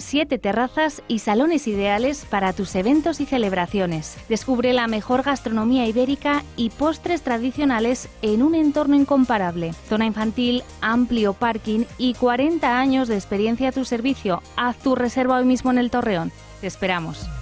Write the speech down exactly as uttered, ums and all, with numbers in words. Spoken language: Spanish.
siete terrazas y salones ideales para tus eventos y celebraciones. Descubre la mejor gastronomía ibérica y postres tradicionales en un entorno incomparable. Zona infantil, amplio parking y cuarenta años de experiencia a tu servicio. Haz tu reserva hoy mismo en El Torreón. Te esperamos.